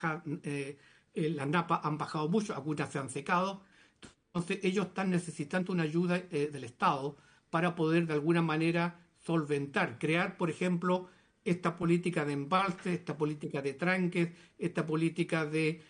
las napas han bajado mucho, algunas se han secado. Entonces ellos están necesitando una ayuda del Estado para poder de alguna manera solventar, crear, por ejemplo, esta política de embalse, esta política de tranques, esta política de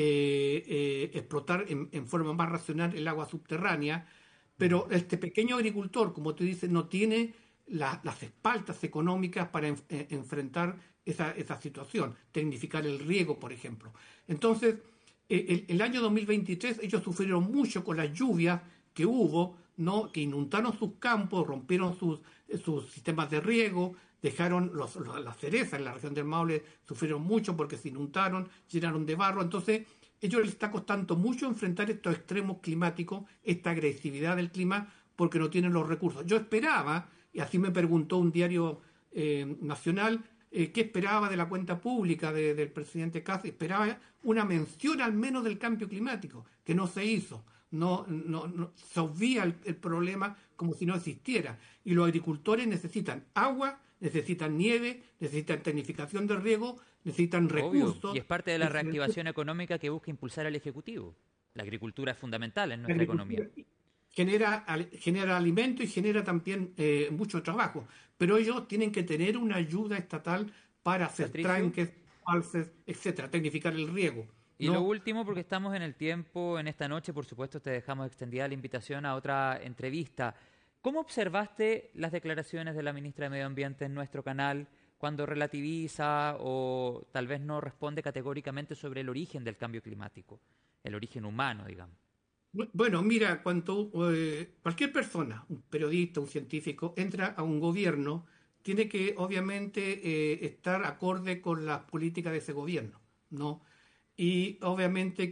explotar en forma más racional el agua subterránea. Pero este pequeño agricultor, como tú dices, no tiene las espaldas económicas para enfrentar esa situación, tecnificar el riego, por ejemplo. Entonces, el año 2023 ellos sufrieron mucho con las lluvias que hubo, ¿no? Que inundaron sus campos, rompieron sus sistemas de riego, dejaron las cerezas en la región del Maule, sufrieron mucho porque se inundaron, llenaron de barro. Entonces, ellos les está costando mucho enfrentar estos extremos climáticos, esta agresividad del clima, porque no tienen los recursos. Yo esperaba, y así me preguntó un diario nacional, ¿qué esperaba de la cuenta pública del presidente Kast? Esperaba una mención al menos del cambio climático, que no se hizo. No, se obvia el problema como si no existiera. Y los agricultores necesitan agua, necesitan nieve, necesitan tecnificación de riego, necesitan recursos. Obvio. Y es parte de la reactivación económica que busca impulsar el Ejecutivo. La agricultura es fundamental en nuestra economía. Genera alimento y genera también mucho trabajo. Pero ellos tienen que tener una ayuda estatal para hacer tranques, embalses, etcétera, tecnificar el riego. Y lo último, porque estamos en el tiempo, en esta noche, por supuesto, te dejamos extendida la invitación a otra entrevista. ¿Cómo observaste las declaraciones de la ministra de Medio Ambiente en nuestro canal cuando relativiza o tal vez no responde categóricamente sobre el origen del cambio climático, el origen humano, digamos? Bueno, mira, cuando cualquier persona, un periodista, un científico, entra a un gobierno, tiene que obviamente estar acorde con las políticas de ese gobierno, ¿no? Y obviamente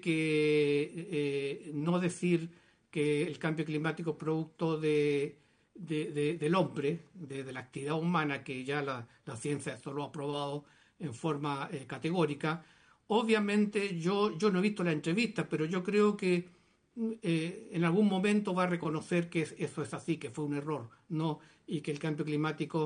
que no decir que el cambio climático es producto del hombre, de la actividad humana, que ya la ciencia eso lo ha probado en forma categórica. Obviamente yo no he visto la entrevista, pero yo creo que en algún momento va a reconocer que eso es así, que fue un error, ¿no? Y que el cambio climático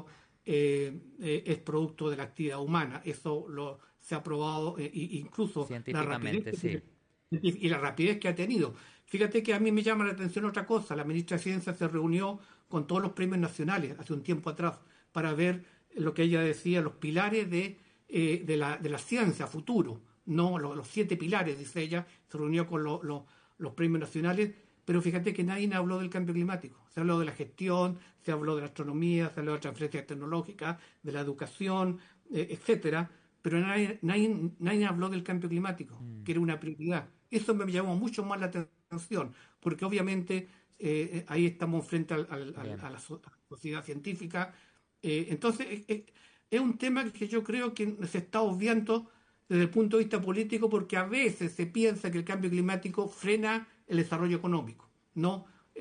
es producto de la actividad humana. Eso se ha probado, incluso científicamente, sí. Y la rapidez que ha tenido. Fíjate que a mí me llama la atención otra cosa. La ministra de Ciencia se reunió con todos los premios nacionales hace un tiempo atrás para ver lo que ella decía, los pilares de la ciencia a futuro, no los 7 pilares, dice ella. Se reunió con los premios nacionales, pero fíjate que nadie habló del cambio climático. Se habló de la gestión, se habló de la astronomía, se habló de transferencias tecnológicas, de la educación, etcétera, pero nadie habló del cambio climático, que era una prioridad. Eso me llamó mucho más la atención, porque obviamente ahí estamos frente a la sociedad científica. Entonces, es un tema que yo creo que se está obviando desde el punto de vista político, porque a veces se piensa que el cambio climático frena el desarrollo económico. No,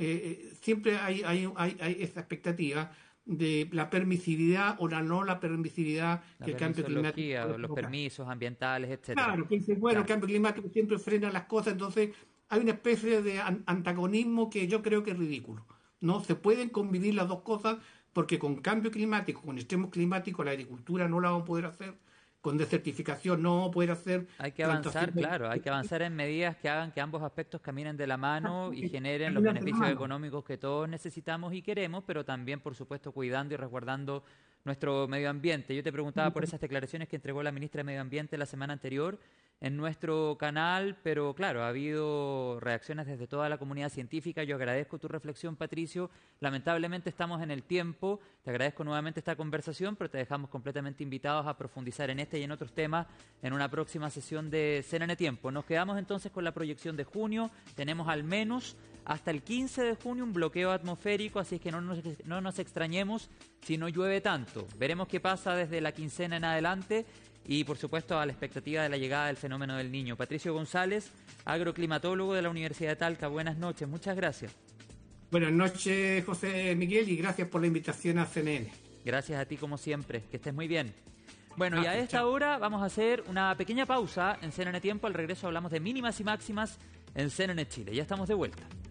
siempre hay esa expectativa de la permisividad o la permisividad que el cambio climático, los permisos ambientales, etcétera. Claro, que dice, bueno, el cambio climático siempre frena las cosas, entonces hay una especie de antagonismo que yo creo que es ridículo. No se pueden convivir las dos cosas, porque con cambio climático, con extremos climáticos, la agricultura no la vamos a poder hacer. Con desertificación no vamos a poder hacer. Hay que avanzar, claro, hay que avanzar en medidas que hagan que ambos aspectos caminen de la mano y generen los beneficios económicos que todos necesitamos y queremos, pero también, por supuesto, cuidando y resguardando nuestro medio ambiente. Yo te preguntaba por esas declaraciones que entregó la ministra de Medio Ambiente la semana anterior en nuestro canal, pero claro, ha habido reacciones desde toda la comunidad científica. Yo agradezco tu reflexión, Patricio. Lamentablemente estamos en el tiempo. Te agradezco nuevamente esta conversación, pero te dejamos completamente invitados a profundizar en este y en otros temas en una próxima sesión de CNN Tiempo. Nos quedamos entonces con la proyección de junio. Tenemos al menos hasta el 15 de junio un bloqueo atmosférico, así es que no nos extrañemos si no llueve tanto. Veremos qué pasa desde la quincena en adelante. Y, por supuesto, a la expectativa de la llegada del fenómeno del Niño. Patricio González, agroclimatólogo de la Universidad de Talca. Buenas noches, muchas gracias. Buenas noches, José Miguel, y gracias por la invitación a CNN. Gracias a ti, como siempre. Que estés muy bien. Bueno, y a esta hora vamos a hacer una pequeña pausa en CNN Tiempo. Al regreso hablamos de mínimas y máximas en CNN Chile. Ya estamos de vuelta.